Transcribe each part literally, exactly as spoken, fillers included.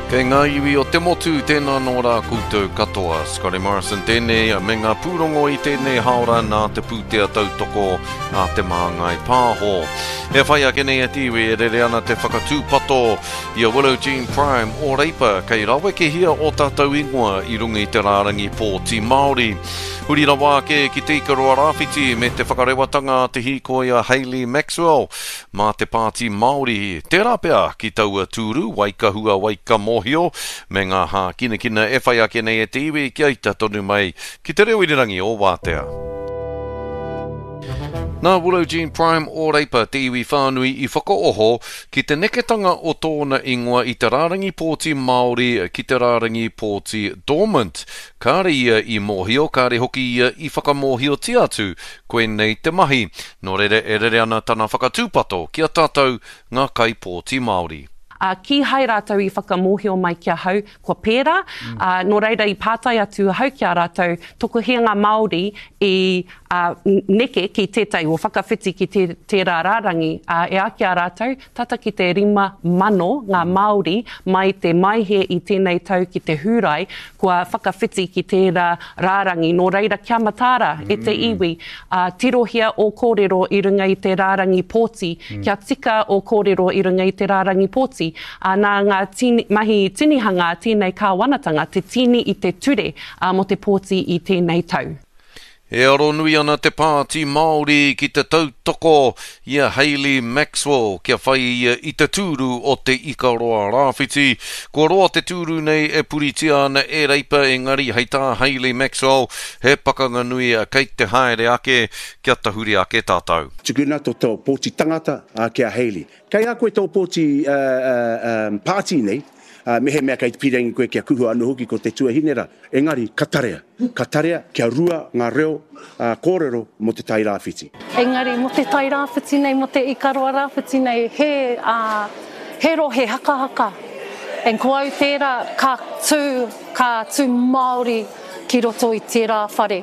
Kei ngā iwi o te motu tēnā nō rā koutou katoa. Scotty Morrison tēnei me ngā pūrongo i tēnei haora nā te pūtea tautoko a te māngai pāho. E whai ake nei a tiwi e rere ana te whakatūpato i a Willow Jean Prime o Reipa kei rawe ke hia o tātou ingoa i runga i te rārangi pōti Māori. Huri rawa ake ki te ikaroa rāwhiti me te whakarewatanga te hīkoi a Hayley Maxwell mā te pāti Māori. Tērā pea ki taua tūru waikahua waikamohio me ngā hā kina kina e whai ake nei e te iwi ki aita tonu mai ki te reo irirangi o Wātea. Nā Willow Jean Prime o Reipa te iwi whānui i whakaoho ki te neketanga o tōna ingoa i te rārangi pōti Māori ki te rārangi pōti Dormant. Kāre ia i mōhio, kāre hoki ia i whakamohio ti atu koe nei te mahi. Nō rere e rere ana tana whakatūpato ki a tātou ngā kai pōti Māori. Uh, ki hai rātou i whakamohio mai kia hau, kua pērā. Mm. Uh, nō reira i pātai atu hau kia rātou, toko hianga Māori i uh, neke ki tētai o whakawhiti ki te, tērā rārangi. Uh, e a kia rātou, tata ki te rima mano ngā Māori mai te maihe i tēnei tau ki te hurai, kua whakawhiti ki tērā rārangi. Nō reira kia matāra mm. e te iwi, uh, tirohia o kōrero i runga i te rārangi pōti, mm. kia tika o kōrero i runga i te rārangi pōti. Uh, nā ngā tini, mahi tinihanga tēnei kāwanatanga, te tini i te ture uh, mo te pōti i tēnei tau. E aro nui ana te pāti Māori ki te tautoko ia Hayley Maxwell kia whai ia i te tūru o te ikaroa rāwhiti. Ko roa te tūru nei e puritia ana e Reipa engari hei tā Hayley Maxwell he pakanga nui a kei te haere ake kia tahuri ake tātou. Tukuna to tō pōti tangata a kia Hayley. Kei a koe tō pōti uh, uh, um, pāti nei. Uh, mehe mea kai te pirangi koe kia kuhu anu hoki ko te tuahinera. Engari, ka tarea. Ka tarea kia rua ngā reo uh, kōrero mo te tai rāwhiti. Engari, mo te tai rāwhiti nei, mo te ikaroa rāwhiti nei, he, uh, he rohe haka haka. En ko au tērā ka tū, ka tū Māori ki roto i tērā whare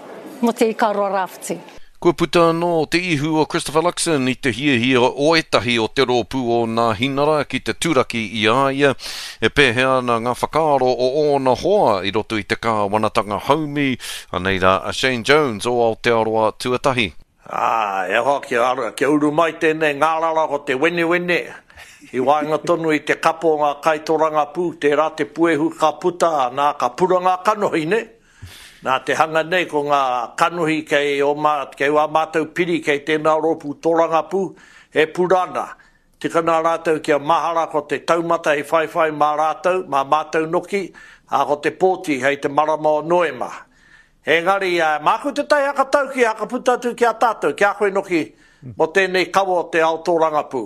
mo te ikaroa rāwhiti. Kua puta no te ihu o Christopher Luxon i te hiahia o etahi o te rōpū o ngā hinara ki te turaki i āia. E pēhea na ngā whakaaro o ōna hoa i roto i te kāwanatanga haumi, anei rā a Shane Jones o Aotearoa tuatahi. Ah, e hoa ki ara, ki uru mai tēnei ngārara ko te wene wene. I wainga tonu i te kapo ngā kaitoranga pū, te rā te puehu ka puta, nā ka pura ngā kanohi ne. Nā te hanga nei ko ngā kanuhi kei o mā, kei wā mātou piri kei tēnā rōpū tōranga pū, e purana. Tika nā rātou kia mahara ko te taumata i whaiwhai mā rātou, mā mātou noki, a ko te pōti hei te marama o Noema. He ngari, uh, māku te tai aka tau ki aka putatu ki a tātou, ki a koe noki mo tēnei kawa o te ao tōranga pū.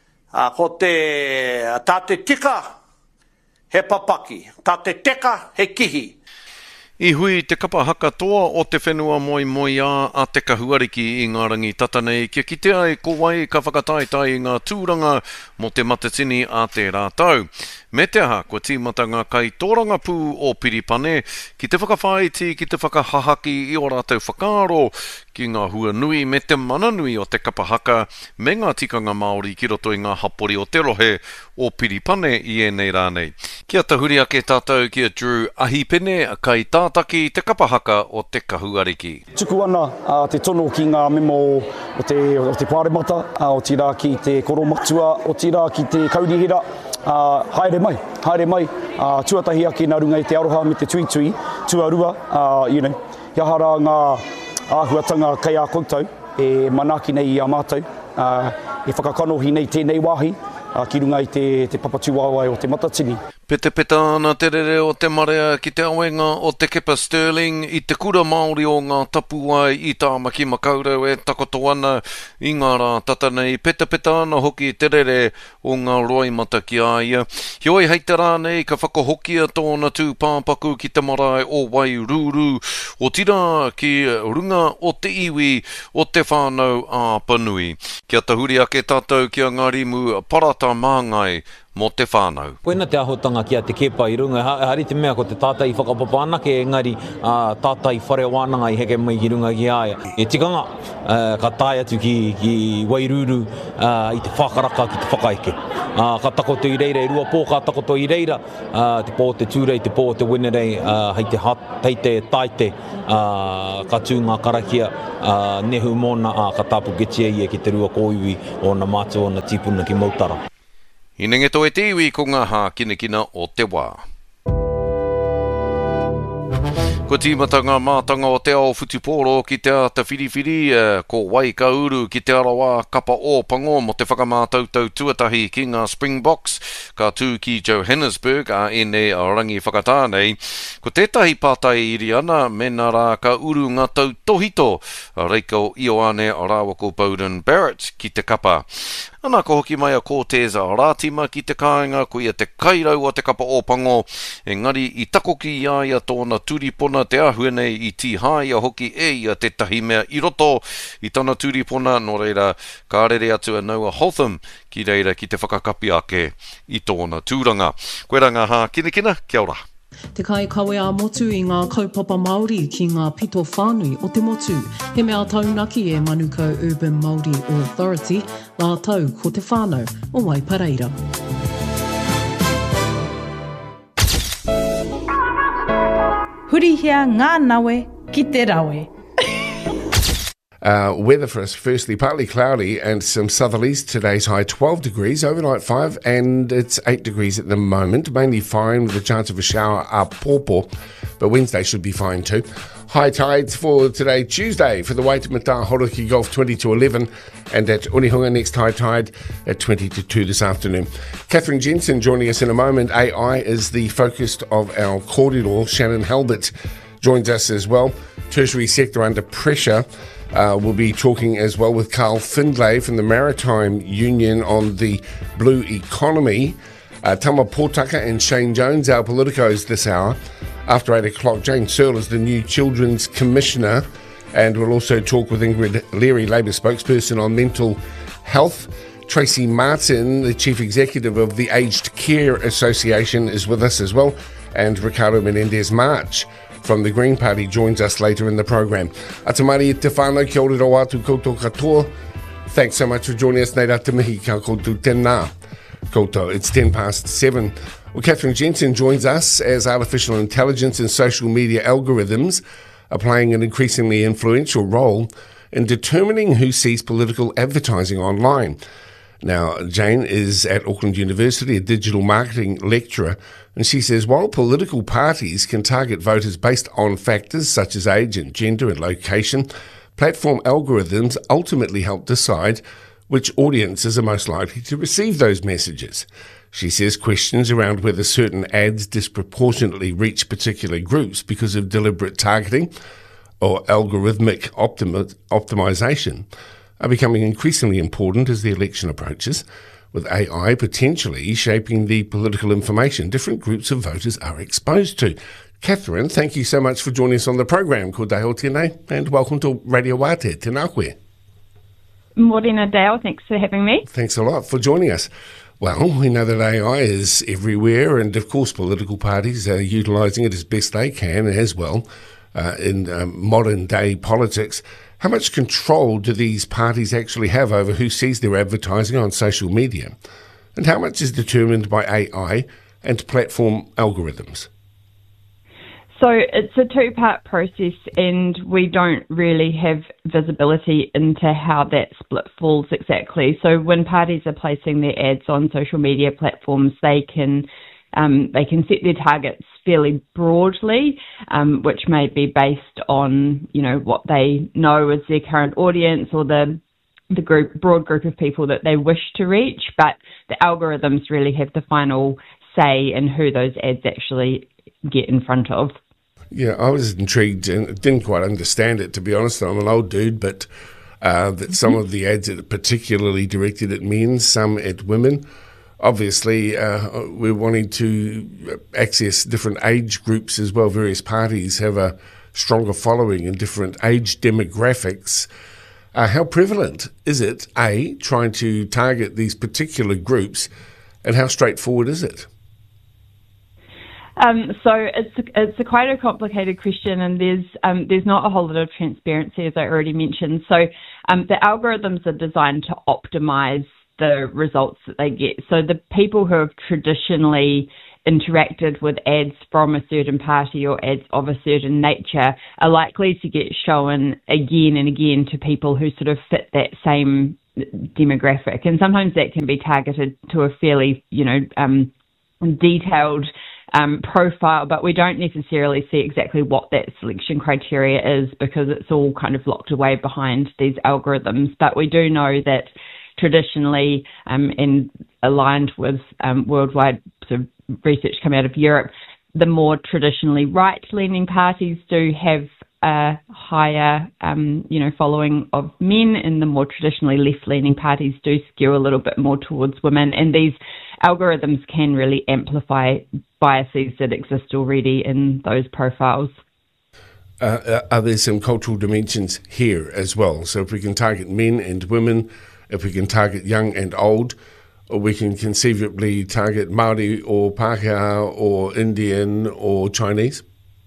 A ko te, tā te tika, he papaki, tā te teka, he kihi. I hui te kapa haka toa o te whenua moi moi a a te kahuariki i ngā rangi tatanei kia kitea e ko wai ka whakataitai i ngā tūranga mo te matatini a te rātau. Me te aha, kua tīmata ngā kai tōranga pū o Piripane ki te whakawhaiti, ki te whakahahaki i o rātau whakaaro ki ngā hua nui me te mana nui o te kapa haka me ngā tikanga Māori ki roto i ngā hapori o te rohe o Piripane i e nei rānei. Kia tahuri ake tātou kia Drew Ahipene kai tātaki te kapa haka o te kahuariki. Tuku ana uh, te tono ki ngā memo o te, o te pāremata, uh, o tira ki te koromatua, o tira ki te kaurihira. Uh, haere mai, haere mai, uh, tuatahi ake nā runga i te aroha me te tui tui, tuarua, uh, you know, iahara ngā āhuatanga kei a koutou, e manaki nei i a mātou, uh, e whakakanohi nei tēnei wāhi, uh, ki runga i te, te papatuawai o te matatini. Pete peta ana te rere o te marea ki te awenga o te kepa Sterling i te kura Māori o ngā tapuai i tā maki makaurau e takoto ana i ngā rā tatanei. Peta peta ana hoki te rere o ngā roimata ki aia. Hioi hei te rānei ka whakahokia tōna tūpāpaku ki te marae o Wairuru. O tira ki runga o te iwi o te whānau a Panui. Kia tahuri ake tātou kia ngā rimu parata māngai mo te whānau. Koina te ahotanga ki a te kepa i runga, hari te mea ko te tātai whakapapa ana ke engari uh, tātai whare wānanga i heke mai ki runga ki aia. E tikanga, uh, ka tāi atu ki, ki Wairuru uh, i te whakaraka ki te whakaike. Uh, ka takoto i reira, i rua pō ka takoto i reira, uh, te pō te tūrei, te pō te winerei, uh, hei te, hat, hei te taite, uh, ka tū ngā karakia, uh, nehu mōna a uh, ka tāpu getia i e ki te rua kōiwi o na mātua o na tipuna ki Mautara. I nenge tō e te iwi ko ngā hā kinekina o te wā. Ko tīmata ngā mātanga o te ao Futupōro ki te ata whiriwhiri, uh, ko wai ka uru ki te arawa kapa o pango mo te whakamātautau tuatahi ki ngā Springboks, ka tū ki Johannesburg a ene a rangi whakatānei. Ko tētahi pātai iri ana, mena rā ka uru ngā tau tohito, a reiko Ioane a rāwa ko Bowden Barrett ki te kapa. Ana ko hoki mai a Cortez a rātima ki te kāinga, ko ia te kairau a te kapa o pango, engari i takoki ia ia tōna turipona te ahuene i tihai a hoki e ia te tahi mea i roto i tana turipona, no reira ka rere atu a Noah Hotham ki reira ki te whakakapi ake i tōna tūranga. Koe rā ngā hā kinekina, kia ora. Te kai kawe a motu i ngā kaupapa Māori ki ngā pito whānui o te motu. He mea taunaki e Manukau Urban Māori Authority, ngā tau ko te whānau o Waipareira. Hurihia ngā nawe ki te rawe. Uh, weather for us, firstly, partly cloudy and some southerlies. Today's high twelve degrees, overnight five, and it's eight degrees at the moment. Mainly fine with a chance of a shower up Pōpō, but Wednesday should be fine too. High tides for today, Tuesday, for the Waitemata Hauraki Golf twenty to eleven, and at Onehunga next high tide at twenty to two this afternoon. Catherine Jensen joining us in a moment. A I is the focus of our corridor. Shannon Halbert joins us as well. Tertiary sector under pressure. Uh, we'll be talking as well with Carl Findlay from the Maritime Union on the blue economy. Uh, Tama Pōtaka and Shane Jones, our politicos this hour. After eight o'clock, Jane Searle is the new Children's Commissioner. And we'll also talk with Ingrid Leary, Labour spokesperson on mental health. Tracy Martin, the Chief Executive of the Aged Care Association, is with us as well. And Ricardo Menendez-March from the Green Party joins us later in the program. Atamari te whānau, kia ora rau atu koutou katoa. Thanks so much for joining us. Nei rā te mihi ka koutou tēnā koutou. It's ten past seven. Well, Catherine Jensen joins us as artificial intelligence and social media algorithms are playing an increasingly influential role in determining who sees political advertising online. Now, Jane is at Auckland University, a digital marketing lecturer, and she says while political parties can target voters based on factors such as age and gender and location, platform algorithms ultimately help decide which audiences are most likely to receive those messages. She says questions around whether certain ads disproportionately reach particular groups because of deliberate targeting or algorithmic optimi- optimization are becoming increasingly important as the election approaches, with A I potentially shaping the political information different groups of voters are exposed to. Catherine, thank you so much for joining us on the program. Ko Dale tēnei, and welcome to Radio Wātea. Tēnā koe. Morena Dale, thanks for having me. Thanks a lot for joining us. Well, we know that A I is everywhere, and of course political parties are utilising it as best they can as well uh, in um, modern day politics. How much control do these parties actually have over who sees their advertising on social media? And how much is determined by A I and platform algorithms? So it's a two-part process, and we don't really have visibility into how that split falls exactly. So when parties are placing their ads on social media platforms, they can um, they can set their targets fairly broadly, um, which may be based on, you know, what they know is their current audience or the the group broad group of people that they wish to reach. But the algorithms really have the final say in who those ads actually get in front of. Yeah, I was intrigued and didn't quite understand it, to be honest. I'm an old dude, but uh, that some of the ads are particularly directed at men, some at women. Obviously, uh, we're wanting to access different age groups as well. Various parties have a stronger following in different age demographics. Uh, how prevalent is it, A, trying to target these particular groups, and how straightforward is it? Um, so it's it's a quite a complicated question, and there's um, there's not a whole lot of transparency, as I already mentioned. So um, the algorithms are designed to optimize the results that they get. So the people who have traditionally interacted with ads from a certain party or ads of a certain nature are likely to get shown again and again to people who sort of fit that same demographic. And sometimes that can be targeted to a fairly, you know, um, detailed um, profile, but we don't necessarily see exactly what that selection criteria is because it's all kind of locked away behind these algorithms. But we do know that traditionally um, and aligned with um, worldwide sort of research coming out of Europe, the more traditionally right-leaning parties do have a higher, um, you know, following of men, and the more traditionally left-leaning parties do skew a little bit more towards women. And these algorithms can really amplify biases that exist already in those profiles. Uh, are there some cultural dimensions here as well? So if we can target men and women, if we can target young and old, or we can conceivably target Māori or Pākehā or Indian or Chinese?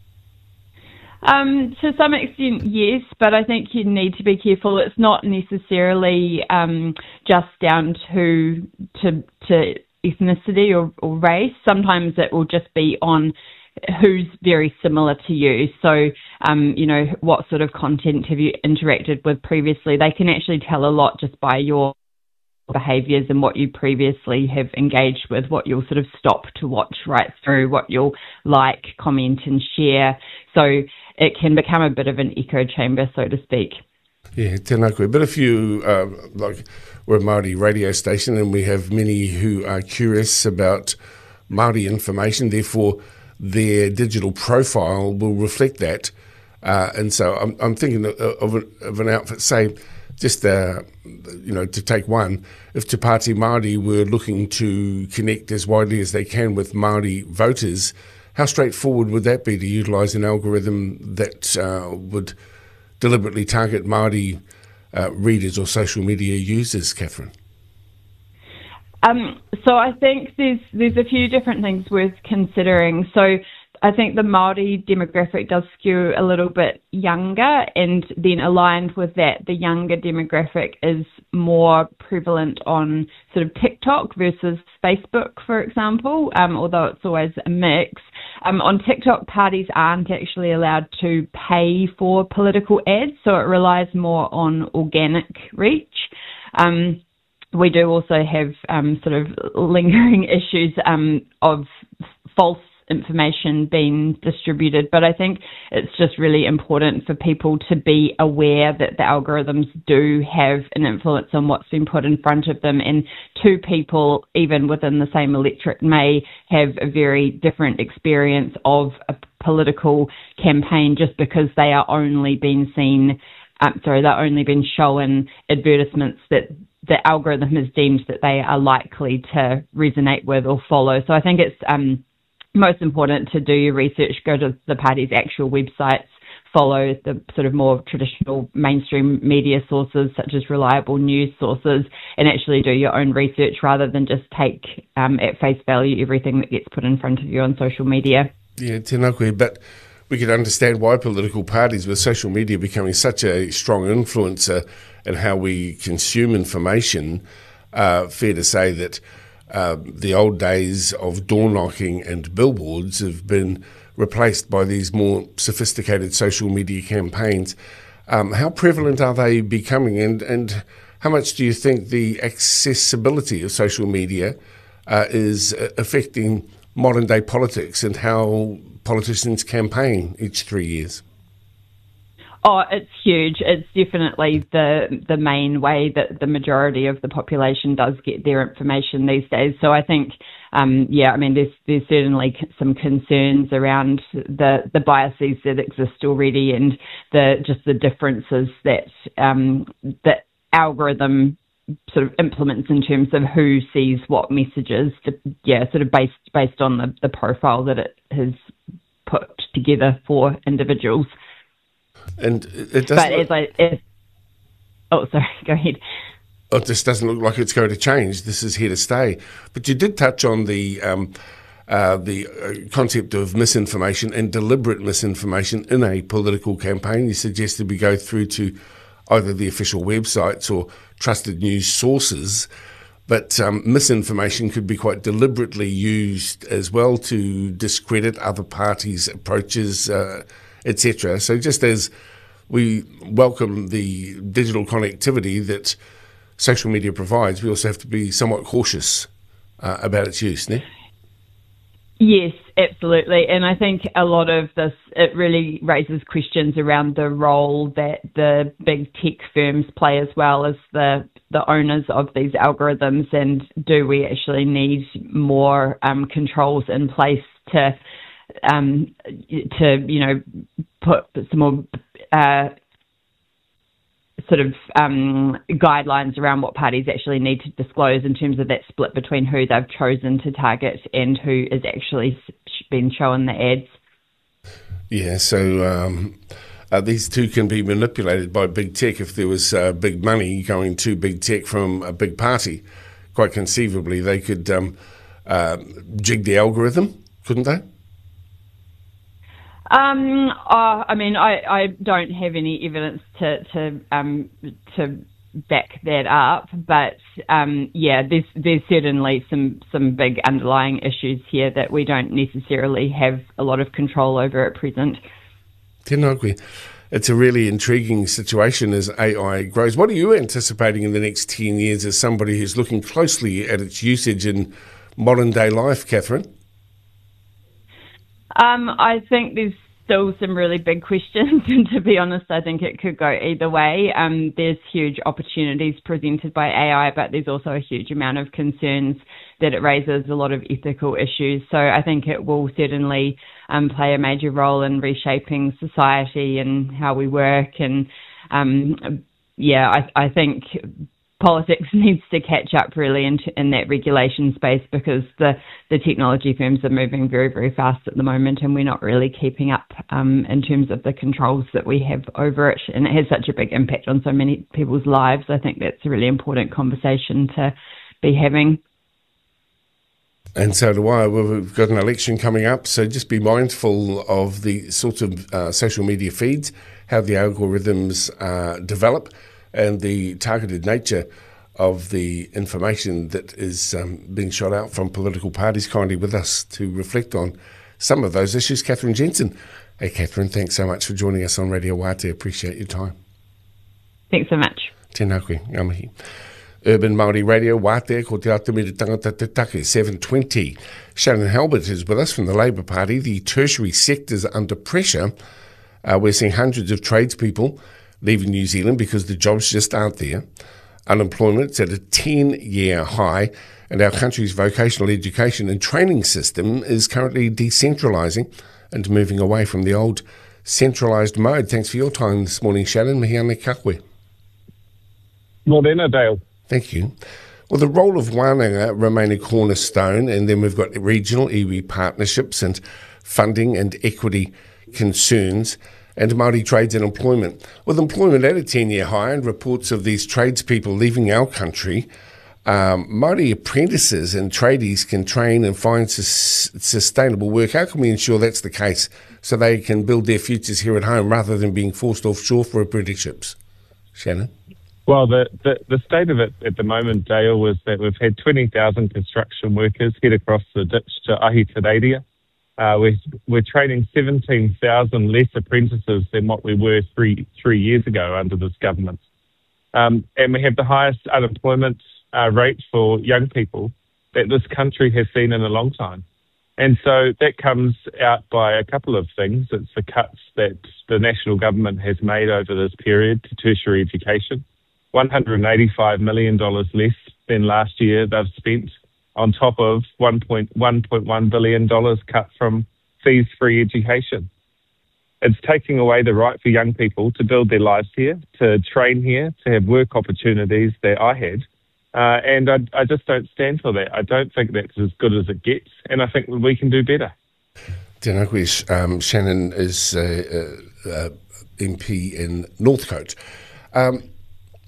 Um, to some extent, yes, but I think you need to be careful. It's not necessarily um, just down to to, to ethnicity or, or race. Sometimes it will just be on who's very similar to you. So, um, you know, what sort of content have you interacted with previously? They can actually tell a lot just by your behaviours and what you previously have engaged with, what you'll sort of stop to watch right through, what you'll like, comment and share. So it can become a bit of an echo chamber, so to speak. Yeah, tēnā koe. But if you, uh, like, we're a Māori radio station and we have many who are curious about Māori information, therefore their digital profile will reflect that. Uh, and so I'm, I'm thinking of, of, a, of an outfit, say, just, uh, you know, to take one, if Te Pāti Māori were looking to connect as widely as they can with Māori voters, how straightforward would that be to utilise an algorithm that uh, would deliberately target Māori uh, readers or social media users, Catherine? Um, so I think there's there's a few different things worth considering. So I think the Māori demographic does skew a little bit younger, and then aligned with that, the younger demographic is more prevalent on sort of TikTok versus Facebook, for example, um, although it's always a mix. Um, on TikTok, parties aren't actually allowed to pay for political ads, so it relies more on organic reach. Um, we do also have um, sort of lingering issues um, of false information being distributed, but I think it's just really important for people to be aware that the algorithms do have an influence on what's been put in front of them, and two people, even within the same electorate, may have a very different experience of a political campaign just because they are only being seen, um, sorry, they're only been shown advertisements that the algorithm has deemed that they are likely to resonate with or follow. So I think it's um, most important to do your research, go to the party's actual websites, follow the sort of more traditional mainstream media sources such as reliable news sources, and actually do your own research rather than just take um, at face value everything that gets put in front of you on social media. Yeah, tēnā koe, but we could understand why political parties, with social media becoming such a strong influencer in how we consume information, uh, fair to say that Uh, the old days of door knocking and billboards have been replaced by these more sophisticated social media campaigns. Um, how prevalent are they becoming, and, and how much do you think the accessibility of social media uh, is affecting modern day politics and how politicians campaign each three years? Oh, it's huge. It's definitely the the main way that the majority of the population does get their information these days. So I think, um, yeah, I mean, there's there's certainly some concerns around the, the biases that exist already, and the just the differences that um, the algorithm sort of implements in terms of who sees what messages. To, yeah, sort of based based on the, the profile that it has put together for individuals. And it doesn't. But as I, as, oh, sorry, go ahead. it just doesn't look like it's going to change. This is here to stay. But you did touch on the um, uh, the uh, concept of misinformation and deliberate misinformation in a political campaign. You suggested we go through to either the official websites or trusted news sources. But um, misinformation could be quite deliberately used as well to discredit other parties' approaches, uh, et cetera. So just as we welcome the digital connectivity that social media provides, we also have to be somewhat cautious uh, about its use, ne? Yes, absolutely. And I think a lot of this, it really raises questions around the role that the big tech firms play as well as the, the owners of these algorithms. And do we actually need more um, controls in place to, um, to you know, put some more uh, sort of um, guidelines around what parties actually need to disclose in terms of that split between who they've chosen to target and who is actually been shown the ads. Yeah, so um, uh, these two can be manipulated by big tech. If there was uh, big money going to big tech from a big party, quite conceivably they could um, uh, jig the algorithm, couldn't they? Um, uh, I mean, I, I don't have any evidence to to um, to back that up, but um, yeah, there's there's certainly some, some big underlying issues here that we don't necessarily have a lot of control over at present. Tēnā koe. It's a really intriguing situation as A I grows. What are you anticipating in the next ten years as somebody who's looking closely at its usage in modern day life, Catherine? Um, I think there's still some really big questions, and to be honest, I think it could go either way. Um, there's huge opportunities presented by A I, but there's also a huge amount of concerns that it raises, a lot of ethical issues. So I think it will certainly um, play a major role in reshaping society and how we work. And um, yeah, I, I think politics needs to catch up really in, in that regulation space, because the, the technology firms are moving very, very fast at the moment, and we're not really keeping up um, in terms of the controls that we have over it. And it has such a big impact on so many people's lives. I think that's a really important conversation to be having. And so do I. Well, we've got an election coming up, so just be mindful of the sorts of uh, social media feeds, how the algorithms uh, develop, and the targeted nature of the information that is um, being shot out from political parties. Kindly with us to reflect on some of those issues, Catherine Jensen. Hey, Catherine, thanks so much for joining us on Radio Wātea. Appreciate your time. Thanks so much. Tēnā koe, ngā mihi. Urban Māori Radio, Wātea, ko te atamira tangata te take, seven twenty. Shannon Halbert is with us from the Labour Party. The tertiary sector's under pressure. Uh, we're seeing hundreds of tradespeople leaving New Zealand because the jobs just aren't there. Unemployment's at a ten-year high, and our country's vocational education and training system is currently decentralising and moving away from the old centralised mode. Thanks for your time this morning, Shannon. Mihi ane ka koe. Morena, Dale. Thank you. Well, the role of wānanga remain a cornerstone, and then we've got regional iwi partnerships and funding and equity concerns, and Māori trades and employment. With employment at a ten-year high and reports of these tradespeople leaving our country, um, Māori apprentices and tradies can train and find sus- sustainable work. How can we ensure that's the case so they can build their futures here at home rather than being forced offshore for apprenticeships? Shannon? Well, the, the, the state of it at the moment, Dale, was that we've had twenty thousand construction workers head across the ditch to Ahitereiria. Uh, we're, we're training seventeen thousand less apprentices than what we were three three years ago under this government. Um, and we have the highest unemployment uh, rate for young people that this country has seen in a long time. And so that comes out by a couple of things. It's the cuts that the national government has made over this period to tertiary education. one hundred eighty-five million dollars less than last year they've spent, on top of one point one billion dollars cut from fees-free education. It's taking away the right for young people to build their lives here, to train here, to have work opportunities that I had. Uh, and I, I just don't stand for that. I don't think that's as good as it gets, and I think we can do better. Tēnā koe, um, Shannon is uh, uh, uh, M P in Northcote. Um,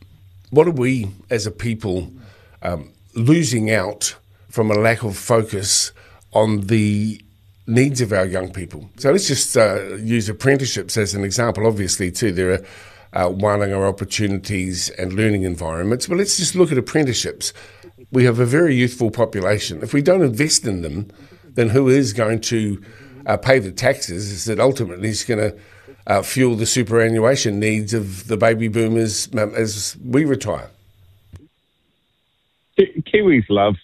what are we as a people um, losing out from a lack of focus on the needs of our young people? So let's just uh, use apprenticeships as an example. Obviously, too, there are uh, wānanga opportunities and learning environments, but let's just look at apprenticeships. We have a very youthful population. If we don't invest in them, then who is going to uh, pay the taxes? Is that ultimately is going to uh, fuel the superannuation needs of the baby boomers um, as we retire? Kiwis love